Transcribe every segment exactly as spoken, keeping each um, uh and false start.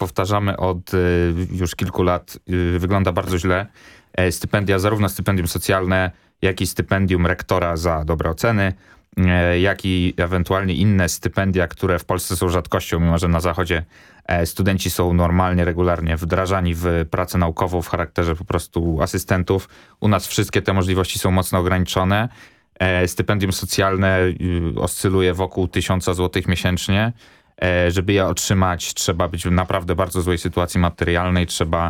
powtarzamy od już kilku lat, wygląda bardzo źle. Stypendia, zarówno stypendium socjalne, jak i stypendium rektora za dobre oceny, jak i ewentualnie inne stypendia, które w Polsce są rzadkością, mimo że na Zachodzie studenci są normalnie, regularnie wdrażani w pracę naukową w charakterze po prostu asystentów. U nas wszystkie te możliwości są mocno ograniczone. Stypendium socjalne oscyluje wokół tysiąca złotych miesięcznie. Żeby je otrzymać, trzeba być w naprawdę bardzo złej sytuacji materialnej. Trzeba,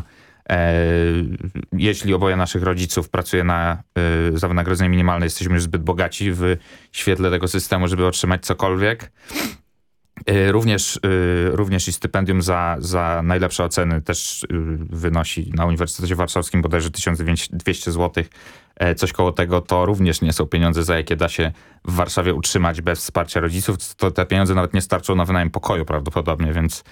jeśli oboje naszych rodziców pracuje na, za wynagrodzenie minimalne, jesteśmy już zbyt bogaci w świetle tego systemu, żeby otrzymać cokolwiek. Również, również i stypendium za, za najlepsze oceny też wynosi na Uniwersytecie Warszawskim bodajże tysiąc dwieście złotych. Coś koło tego to również nie są pieniądze, za jakie da się w Warszawie utrzymać bez wsparcia rodziców. To te pieniądze nawet nie starczą na wynajem pokoju prawdopodobnie, więc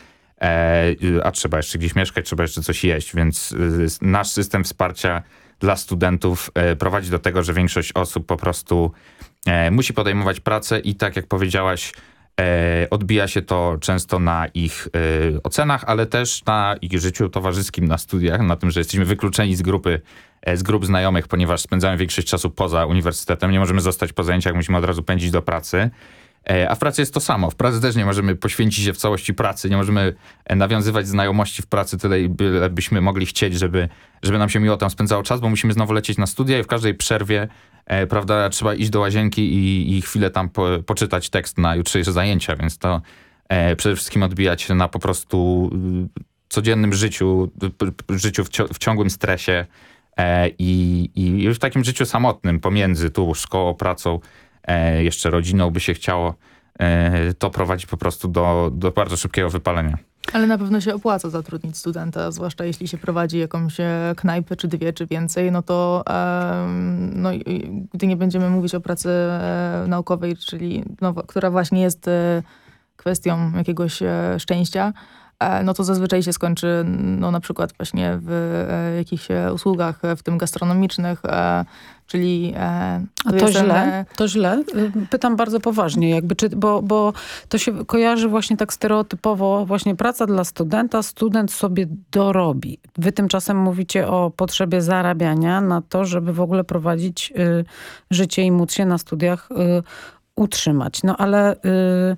a trzeba jeszcze gdzieś mieszkać, trzeba jeszcze coś jeść, więc nasz system wsparcia dla studentów prowadzi do tego, że większość osób po prostu musi podejmować pracę i tak jak powiedziałaś, odbija się to często na ich ocenach, ale też na ich życiu towarzyskim na studiach, na tym, że jesteśmy wykluczeni z grupy, z grup znajomych, ponieważ spędzamy większość czasu poza uniwersytetem. Nie możemy zostać po zajęciach, musimy od razu pędzić do pracy. A w pracy jest to samo. W pracy też nie możemy poświęcić się w całości pracy, nie możemy nawiązywać znajomości w pracy tyle, ile byśmy mogli chcieć, żeby, żeby nam się miło tam spędzało czas, bo musimy znowu lecieć na studia i w każdej przerwie E, prawda, trzeba iść do łazienki i, i chwilę tam po, poczytać tekst na jutrzejsze zajęcia, więc to e, przede wszystkim odbija się na po prostu y, codziennym życiu, y, życiu w, cio, w ciągłym stresie e, i, i w takim życiu samotnym pomiędzy tu szkołą, pracą, e, jeszcze rodziną by się chciało, e, to prowadzi po prostu do, do bardzo szybkiego wypalenia. Ale na pewno się opłaca zatrudnić studenta, zwłaszcza jeśli się prowadzi jakąś knajpę, czy dwie, czy więcej, no to um, no, gdy nie będziemy mówić o pracy e, naukowej, czyli no, która właśnie jest e, kwestią jakiegoś e, szczęścia, e, no to zazwyczaj się skończy no, na przykład właśnie w e, jakichś usługach, w tym gastronomicznych, e, czyli... E, A to źle? To źle? Pytam bardzo poważnie, jakby, czy, bo, bo to się kojarzy właśnie tak stereotypowo, właśnie praca dla studenta, student sobie dorobi. Wy tymczasem mówicie o potrzebie zarabiania na to, żeby w ogóle prowadzić y, życie i móc się na studiach y, utrzymać. No ale... Y,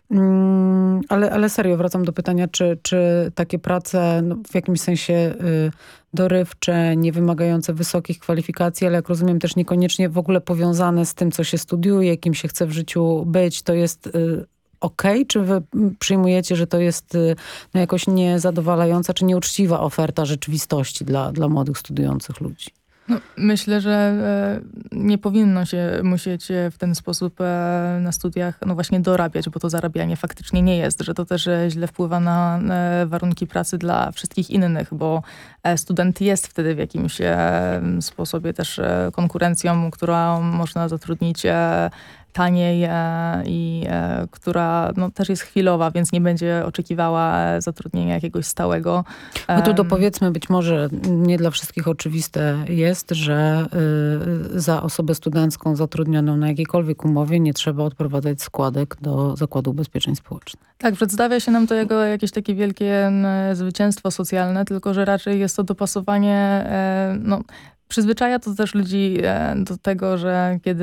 Mm, ale, ale serio, wracam do pytania, czy, czy takie prace no, w jakimś sensie y, dorywcze, nie wymagające wysokich kwalifikacji, ale jak rozumiem też niekoniecznie w ogóle powiązane z tym, co się studiuje, kim się chce w życiu być, to jest y, okej? Okay? Czy wy przyjmujecie, że to jest y, no, jakoś niezadowalająca, czy nieuczciwa oferta rzeczywistości dla, dla młodych studiujących ludzi? No, myślę, że e, nie powinno się musieć w ten sposób e, na studiach no właśnie dorabiać, bo to zarabianie faktycznie nie jest, że to też e, źle wpływa na e, warunki pracy dla wszystkich innych, bo e, student jest wtedy w jakimś e, sposobie też e, konkurencją, którą można zatrudnić e, taniej e, i e, która no, też jest chwilowa, więc nie będzie oczekiwała zatrudnienia jakiegoś stałego. No tu dopowiedzmy, być może nie dla wszystkich oczywiste jest, że y, za osobę studencką zatrudnioną na jakiejkolwiek umowie nie trzeba odprowadzać składek do Zakładu Ubezpieczeń Społecznych. Tak, przedstawia się nam to jako jakieś takie wielkie m, zwycięstwo socjalne, tylko że raczej jest to dopasowanie e, no, przyzwyczaja to też ludzi do tego, że kiedy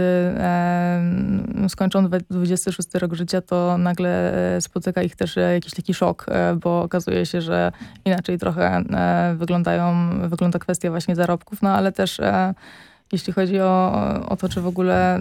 skończą dwudziesty szósty rok życia, to nagle spotyka ich też jakiś taki szok, bo okazuje się, że inaczej trochę wyglądają, wygląda kwestia właśnie zarobków, no ale też jeśli chodzi o, o to, czy w ogóle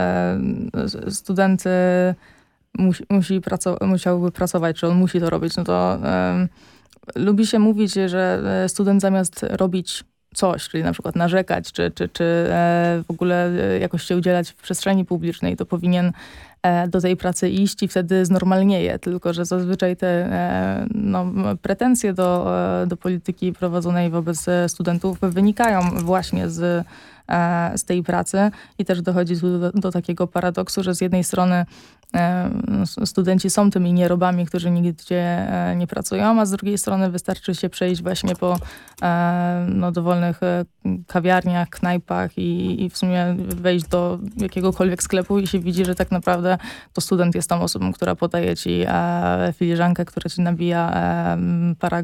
student musi, musi praco- musiałby pracować, czy on musi to robić, no to lubi się mówić, że student zamiast robić coś, czyli na przykład narzekać, czy, czy, czy w ogóle jakoś się udzielać w przestrzeni publicznej, to powinien do tej pracy iść i wtedy znormalnieje. Tylko że zazwyczaj te no, pretensje do, do polityki prowadzonej wobec studentów wynikają właśnie z, z tej pracy i też dochodzi do, do takiego paradoksu, że z jednej strony studenci są tymi nierobami, którzy nigdzie nie pracują, a z drugiej strony wystarczy się przejść właśnie po no, dowolnych kawiarniach, knajpach i, i w sumie wejść do jakiegokolwiek sklepu i się widzi, że tak naprawdę to student jest tą osobą, która podaje ci filiżankę, która ci nabija paragon